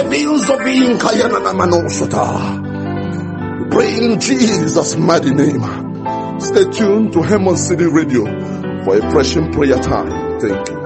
Pray in Jesus' mighty name. Stay tuned to Hammond City Radio for a pressing prayer time. Thank you.